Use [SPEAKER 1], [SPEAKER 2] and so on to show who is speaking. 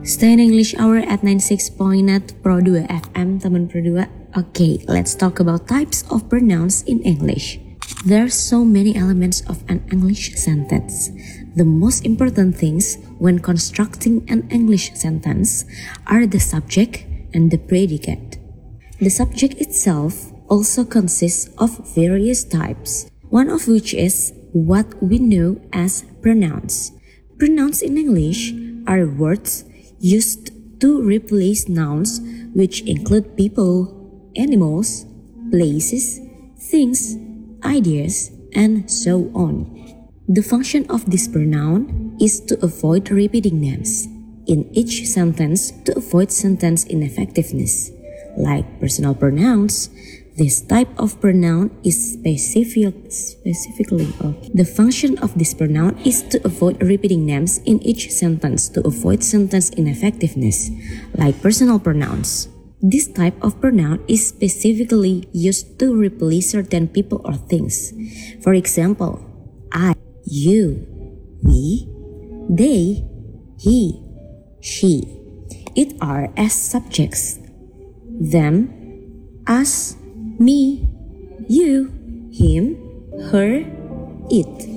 [SPEAKER 1] Stay in English Hour at 96.net Pro 2 FM, teman Pro 2. Okay, let's talk about types of pronouns in English. There are so many elements of an English sentence. The most important things when constructing an English sentence are the subject and the predicate. The subject itself also consists of various types, one of which is what we know as pronouns. Pronouns in English are words used to replace nouns which include people, animals, places, things, ideas, and so on. The function of this pronoun is to avoid repeating names in each sentence to avoid sentence ineffectiveness. Like personal pronouns, this type of pronoun is the function of this pronoun is to avoid repeating names in each sentence to avoid sentence ineffectiveness, like personal pronouns. This type of pronoun is specifically used to replace certain people or things. For example, I, you, we, they, he, she. It are as subjects. Them, us, me, you, him, her, it.